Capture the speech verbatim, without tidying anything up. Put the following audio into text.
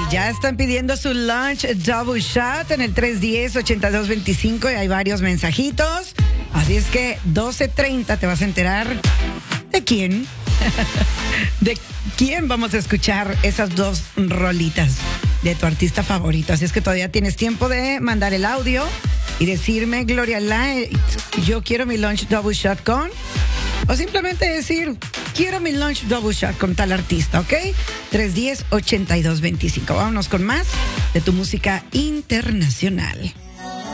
ya están pidiendo su lunch double shot en el tres uno cero, ocho dos dos cinco y hay varios mensajitos. Así es que doce treinta te vas a enterar de quién. De quién vamos a escuchar esas dos rolitas de tu artista favorito. Así es que todavía tienes tiempo de mandar el audio y decirme, Gloria Light, yo quiero mi lunch double shot con... O simplemente decir, quiero mi lunch double shot con tal artista, ¿ok? tres uno cero, ocho dos dos cinco. Vámonos con más de tu música internacional.